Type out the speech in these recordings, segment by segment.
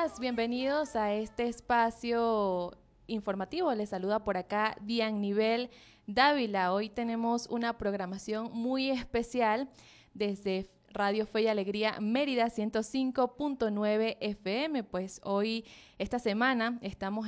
días, bienvenidos a este espacio informativo. Les saluda por acá Dianivel Dávila. Hoy tenemos una programación muy especial desde Radio Fe y Alegría Mérida 105.9 FM. Pues hoy, esta semana, estamos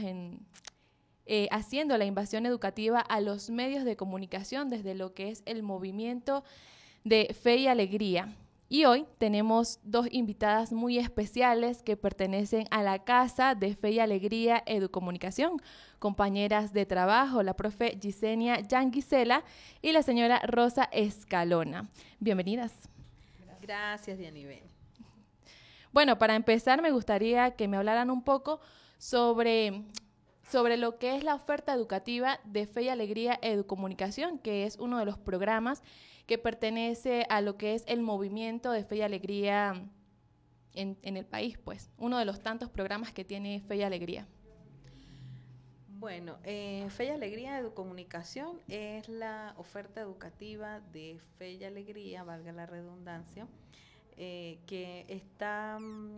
haciendo la invasión educativa a los medios de comunicación desde lo que es el movimiento de Fe y Alegría. Y hoy tenemos dos invitadas muy especiales que pertenecen a la Casa de Fe y Alegría Educomunicación, compañeras de trabajo, la profe Gisenia Yanguisela y la señora Rosa Escalona. Bienvenidas. Gracias, Dianivel. Bueno, para empezar me gustaría que me hablaran un poco sobre lo que es la oferta educativa de Fe y Alegría Educomunicación, que es uno de los programas que pertenece a lo que es el movimiento de Fe y Alegría en el país, pues, uno de los tantos programas que tiene Fe y Alegría. Bueno, Fe y Alegría Educomunicación es la oferta educativa de Fe y Alegría, valga la redundancia, que está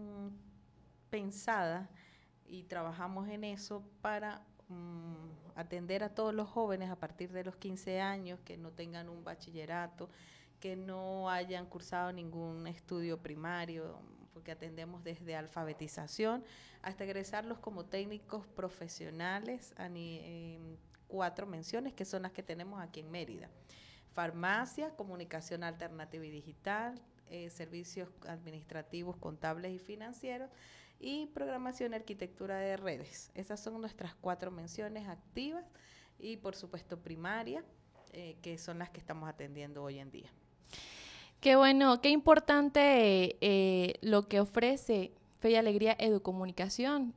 pensada y trabajamos en eso para atender a todos los jóvenes a partir de los 15 años que no tengan un bachillerato, que no hayan cursado ningún estudio primario, porque atendemos desde alfabetización hasta egresarlos como técnicos profesionales a 4 menciones que son las que tenemos aquí en Mérida: farmacia, comunicación alternativa y digital, servicios administrativos, contables y financieros, y programación y arquitectura de redes. Esas son nuestras 4 menciones activas y por supuesto primaria, que son las que estamos atendiendo hoy en día. Qué bueno, qué importante lo que ofrece Fe y Alegría Educomunicación,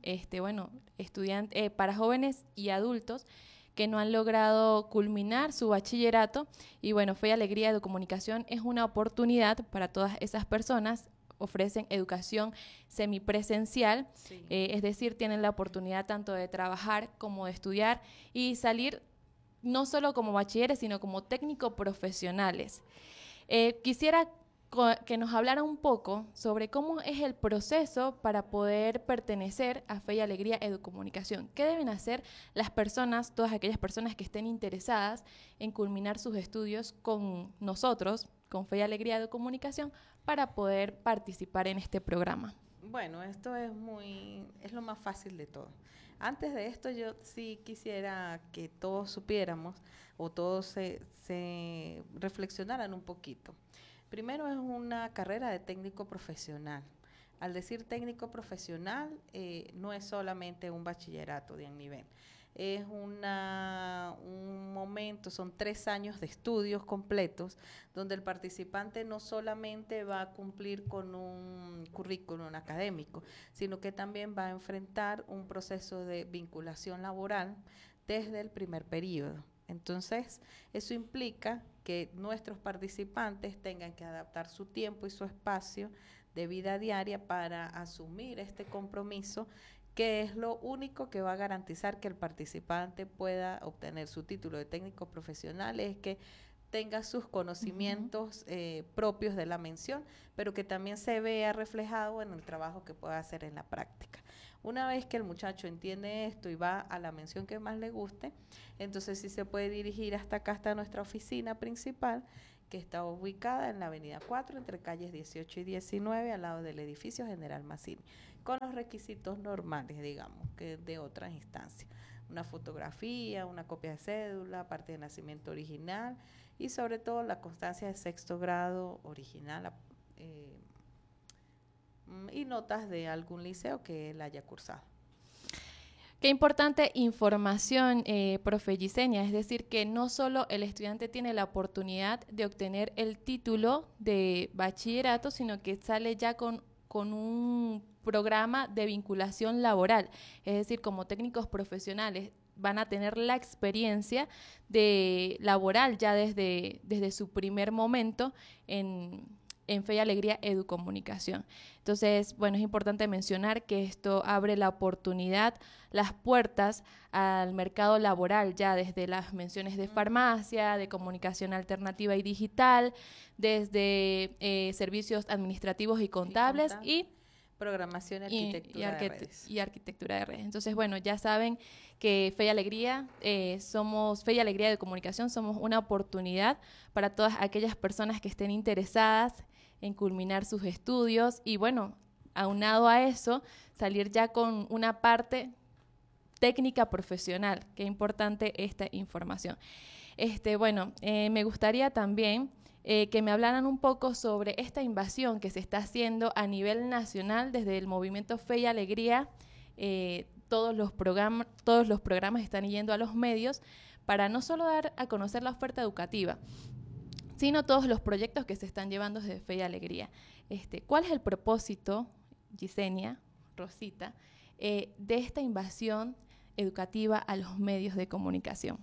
para jóvenes y adultos que no han logrado culminar su bachillerato. Y bueno, Fe y Alegría Educomunicación es una oportunidad para todas esas personas. Ofrecen educación semipresencial, sí. Es decir, tienen la oportunidad tanto de trabajar como de estudiar y salir no solo como bachilleres, sino como técnicos profesionales. Quisiera que nos hablara un poco sobre cómo es el proceso para poder pertenecer a Fe y Alegría Educomunicación. ¿Qué deben hacer las personas, todas aquellas personas que estén interesadas en culminar sus estudios con nosotros, con Fe y Alegría Educomunicación, para poder participar en este programa? Bueno, esto es lo más fácil de todo. Antes de esto, yo sí quisiera que todos supiéramos o todos se reflexionaran un poquito. Primero, es una carrera de técnico profesional. Al decir técnico profesional, no es solamente un bachillerato de nivel. Es un momento, son 3 años de estudios completos, donde el participante no solamente va a cumplir con un currículum académico, sino que también va a enfrentar un proceso de vinculación laboral desde el primer periodo. Entonces, eso implica que nuestros participantes tengan que adaptar su tiempo y su espacio de vida diaria para asumir este compromiso, que es lo único que va a garantizar que el participante pueda obtener su título de técnico profesional, es que tenga sus conocimientos propios de la mención, pero que también se vea reflejado en el trabajo que pueda hacer en la práctica. Una vez que el muchacho entiende esto y va a la mención que más le guste, entonces sí se puede dirigir hasta acá, hasta nuestra oficina principal, que está ubicada en la avenida 4, entre calles 18 y 19, al lado del edificio General Mazzini, con los requisitos normales, digamos, que de otras instancias: una fotografía, una copia de cédula, parte de nacimiento original y sobre todo la constancia de 6º grado original, y notas de algún liceo que él haya cursado. Qué importante información, profe Gisenia, es decir, que no solo el estudiante tiene la oportunidad de obtener el título de bachillerato, sino que sale ya con un programa de vinculación laboral, es decir, como técnicos profesionales van a tener la experiencia de laboral ya desde su primer momento en Fe y Alegría Educomunicación. Entonces, bueno, es importante mencionar que esto abre la oportunidad, las puertas al mercado laboral ya desde las menciones de farmacia, de comunicación alternativa y digital, desde servicios administrativos y contables y Programación y arquitectura de redes. Y arquitectura de redes. Entonces, bueno, ya saben que Fe y Alegría, somos Fe y Alegría de Comunicación, somos una oportunidad para todas aquellas personas que estén interesadas en culminar sus estudios y, bueno, aunado a eso, salir ya con una parte técnica profesional. Qué importante esta información. Bueno, me gustaría también que me hablaran un poco sobre esta invasión que se está haciendo a nivel nacional desde el movimiento Fe y Alegría. Todos los programas están yendo a los medios para no solo dar a conocer la oferta educativa, sino todos los proyectos que se están llevando desde Fe y Alegría. ¿Cuál es el propósito, Yesenia, Rosita, de esta invasión educativa a los medios de comunicación?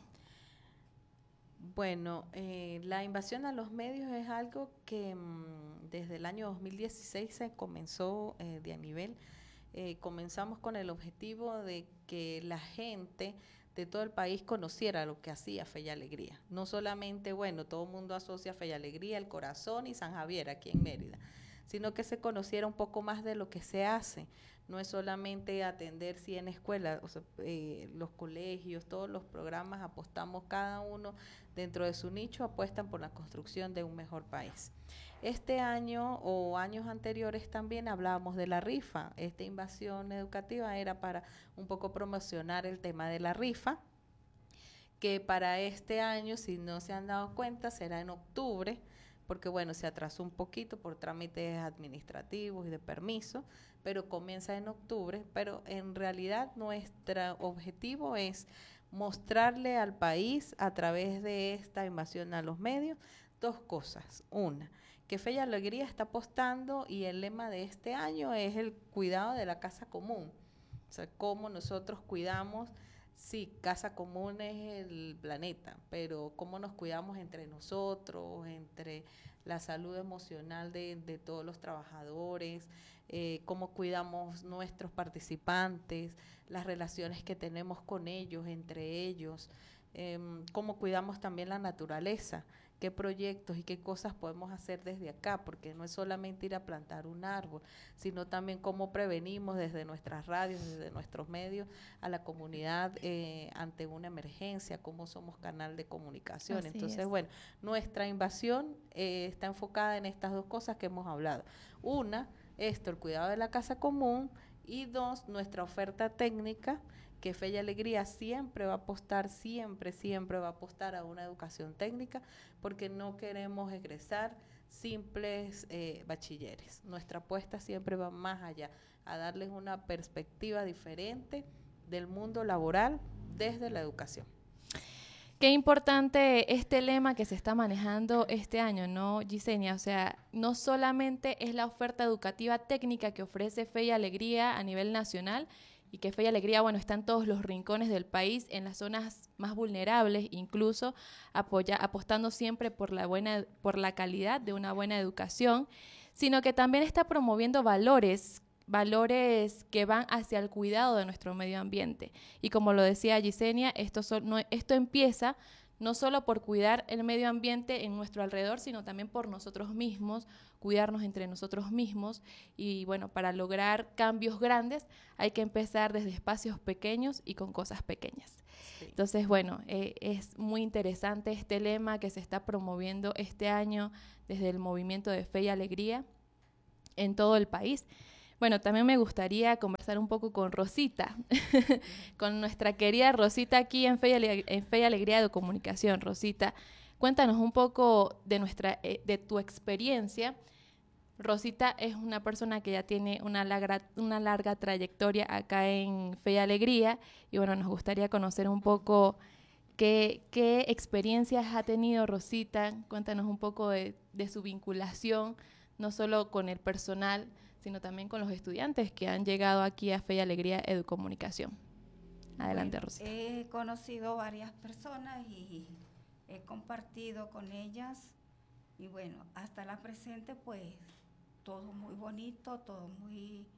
Bueno, la invasión a los medios es algo que desde el año 2016 se comenzó de a nivel. Comenzamos con el objetivo de que la gente de todo el país conociera lo que hacía Fe y Alegría. No solamente, bueno, todo el mundo asocia Fe y Alegría, El Corazón y San Javier aquí en Mérida, sino que se conociera un poco más de lo que se hace. No es solamente atender 100 escuelas, o sea, los colegios, todos los programas, apostamos cada uno dentro de su nicho, apuestan por la construcción de un mejor país. Este año o años anteriores también hablábamos de la rifa. Esta invasión educativa era para un poco promocionar el tema de la rifa, que para este año, si no se han dado cuenta, será en octubre, porque bueno, se atrasó un poquito por trámites administrativos y de permiso, pero comienza en octubre, pero en realidad nuestro objetivo es mostrarle al país a través de esta invasión a los medios dos cosas. Una, que Fe y Alegría está apostando y el lema de este año es el cuidado de la casa común. O sea, cómo nosotros cuidamos, sí, casa común es el planeta, pero cómo nos cuidamos entre nosotros, entre la salud emocional de todos los trabajadores, cómo cuidamos nuestros participantes, las relaciones que tenemos con ellos, entre ellos, cómo cuidamos también la naturaleza, qué proyectos y qué cosas podemos hacer desde acá, porque no es solamente ir a plantar un árbol, sino también cómo prevenimos desde nuestras radios, desde nuestros medios, a la comunidad ante una emergencia, cómo somos canal de comunicación. Así Entonces, es. bueno, nuestra invasión está enfocada en estas dos cosas que hemos hablado. Una, el cuidado de la casa común, y dos, nuestra oferta técnica, que Fe y Alegría siempre va a apostar, siempre va a apostar a una educación técnica, porque no queremos egresar simples bachilleres. Nuestra apuesta siempre va más allá, a darles una perspectiva diferente del mundo laboral desde la educación. Qué importante este lema que se está manejando este año, ¿no, Yesenia? O sea, no solamente es la oferta educativa técnica que ofrece Fe y Alegría a nivel nacional, y que Fe y Alegría, bueno, está en todos los rincones del país, en las zonas más vulnerables, incluso apostando siempre por la calidad de una buena educación, sino que también está promoviendo valores que van hacia el cuidado de nuestro medio ambiente. Y como lo decía Yesenia, esto empieza no solo por cuidar el medio ambiente en nuestro alrededor, sino también por nosotros mismos, cuidarnos entre nosotros mismos. Y bueno, para lograr cambios grandes hay que empezar desde espacios pequeños y con cosas pequeñas. Sí. Entonces, bueno, es muy interesante este lema que se está promoviendo este año desde el movimiento de Fe y Alegría en todo el país. Bueno, también me gustaría conversar un poco con Rosita, con nuestra querida Rosita aquí en Fe y Alegría de Comunicación. Rosita, cuéntanos un poco de tu experiencia. Rosita es una persona que ya tiene una larga trayectoria acá en Fe y Alegría, y bueno, nos gustaría conocer un poco qué experiencias ha tenido Rosita. Cuéntanos un poco de su vinculación, no solo con el personal, sino también con los estudiantes que han llegado aquí a Fe y Alegría Educomunicación. Adelante, Rosita. He conocido varias personas y he compartido con ellas, y bueno, hasta la presente, pues, todo muy bonito, todo muy,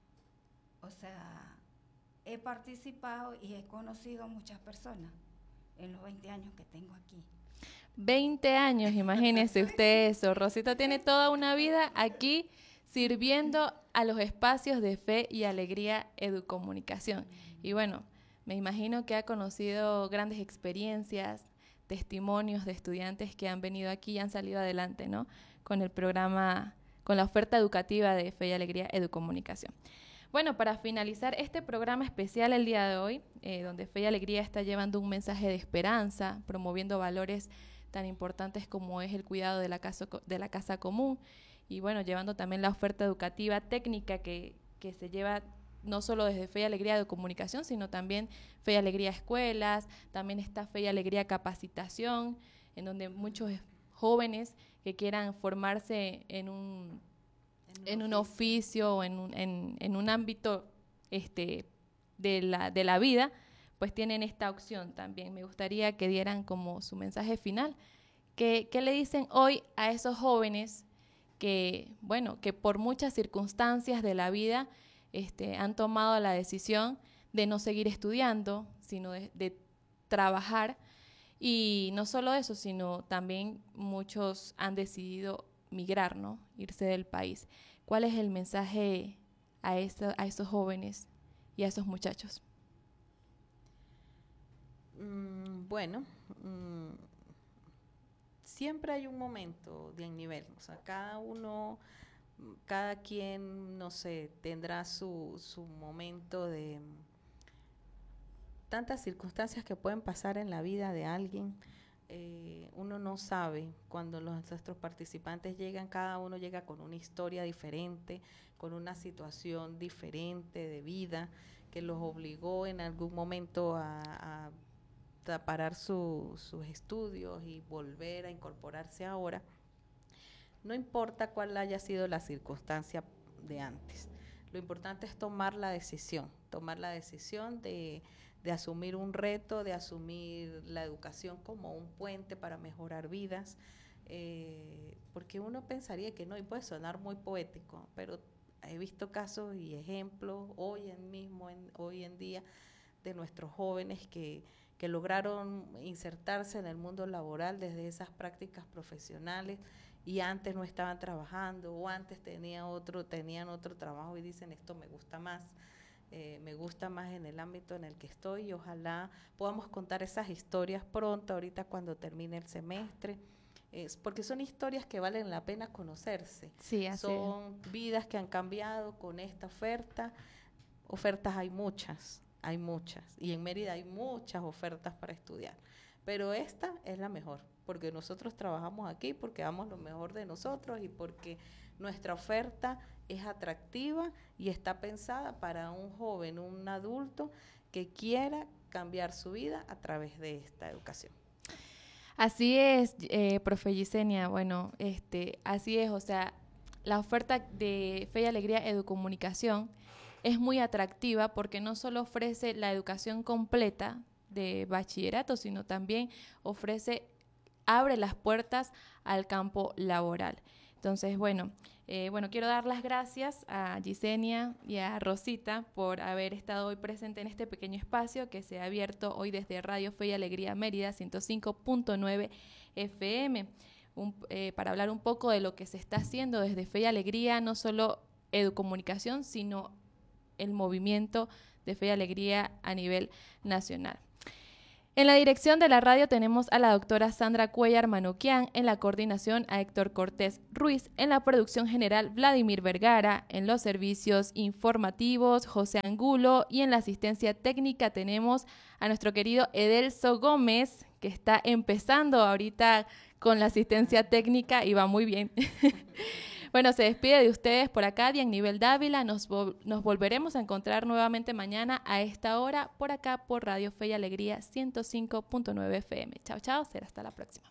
o sea, he participado y he conocido muchas personas en los 20 años que tengo aquí. 20 años, imagínese usted eso. Rosita tiene toda una vida aquí sirviendo a los espacios de Fe y Alegría Educomunicación. Y bueno, me imagino que ha conocido grandes experiencias, testimonios de estudiantes que han venido aquí y han salido adelante, ¿no? Con el programa, con la oferta educativa de Fe y Alegría Educomunicación. Bueno, para finalizar este programa especial el día de hoy, donde Fe y Alegría está llevando un mensaje de esperanza, promoviendo valores tan importantes como es el cuidado de la casa común, y bueno, llevando también la oferta educativa técnica que se lleva no solo desde Fe y Alegría de Comunicación, sino también Fe y Alegría Escuelas, también está Fe y Alegría Capacitación, en donde muchos jóvenes que quieran formarse en un oficio o en un ámbito de la vida, pues tienen esta opción también. Me gustaría que dieran como su mensaje final. ¿Qué le dicen hoy a esos jóvenes que, bueno, que por muchas circunstancias de la vida han tomado la decisión de no seguir estudiando, sino de trabajar? Y no solo eso, sino también muchos han decidido migrar, ¿no? Irse del país. ¿Cuál es el mensaje a esos jóvenes y a esos muchachos? Bueno, siempre hay un momento de nivel, o sea, cada quien, no sé, tendrá su momento de tantas circunstancias que pueden pasar en la vida de alguien. Uno no sabe cuando nuestros participantes llegan, cada uno llega con una historia diferente, con una situación diferente de vida que los obligó en algún momento a parar sus estudios y volver a incorporarse ahora. No importa cuál haya sido la circunstancia de antes, lo importante es tomar la decisión de asumir un reto, de asumir la educación como un puente para mejorar vidas, porque uno pensaría que no, y puede sonar muy poético, pero he visto casos y ejemplos hoy en día de nuestros jóvenes que lograron insertarse en el mundo laboral desde esas prácticas profesionales y antes no estaban trabajando o antes tenían otro trabajo y dicen esto me gusta más en el ámbito en el que estoy, y ojalá podamos contar esas historias pronto, ahorita cuando termine el semestre, porque son historias que valen la pena conocerse. Sí, así son vidas que han cambiado con esta oferta. Ofertas hay muchas, y en Mérida hay muchas ofertas para estudiar, pero esta es la mejor, porque nosotros trabajamos aquí, porque damos lo mejor de nosotros y porque nuestra oferta es atractiva y está pensada para un joven, un adulto que quiera cambiar su vida a través de esta educación. Así es, profe Yesenia, bueno, así es, o sea, la oferta de Fe y Alegría Educomunicación es muy atractiva porque no solo ofrece la educación completa de bachillerato, sino también abre las puertas al campo laboral. Entonces, bueno, quiero dar las gracias a Yesenia y a Rosita por haber estado hoy presente en este pequeño espacio que se ha abierto hoy desde Radio Fe y Alegría Mérida 105.9 FM, para hablar un poco de lo que se está haciendo desde Fe y Alegría, no solo Educomunicación, sino el movimiento de Fe y Alegría a nivel nacional. En la dirección de la radio tenemos a la doctora Sandra Cuellar Manuquian, en la coordinación a Héctor Cortés Ruiz, en la producción general Vladimir Vergara, en los servicios informativos José Angulo y en la asistencia técnica tenemos a nuestro querido Edelso Gómez, que está empezando ahorita con la asistencia técnica y va muy bien. Bueno, se despide de ustedes por acá, Dianivel Dávila. Nos volveremos a encontrar nuevamente mañana a esta hora por acá por Radio Fe y Alegría 105.9 FM. Chao, chao. Será hasta la próxima.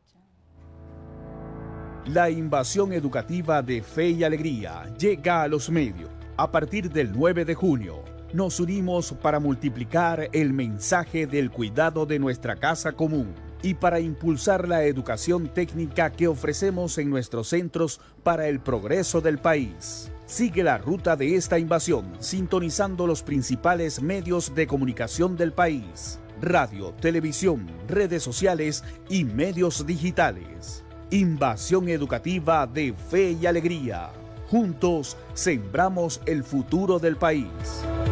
La invasión educativa de Fe y Alegría llega a los medios. A partir del 9 de junio, nos unimos para multiplicar el mensaje del cuidado de nuestra casa común y para impulsar la educación técnica que ofrecemos en nuestros centros para el progreso del país. Sigue la ruta de esta invasión sintonizando los principales medios de comunicación del país: radio, televisión, redes sociales y medios digitales. Invasión educativa de Fe y Alegría. Juntos sembramos el futuro del país.